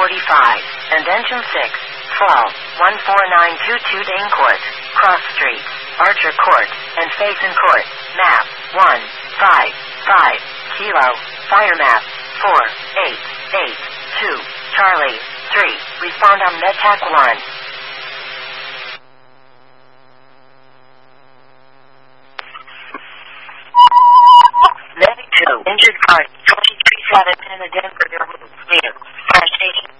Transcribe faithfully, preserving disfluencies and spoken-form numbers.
forty-five, and engine six, fall, one four nine two two Dane Court, Cross Street, Archer Court, and Faison Court, map, one, five, five, Kilo, fire map, four, eight, eight, two, Charlie, three, respond on MedTac one. Medic two, injured car, twenty-three seven in the Denver, near Fire Station.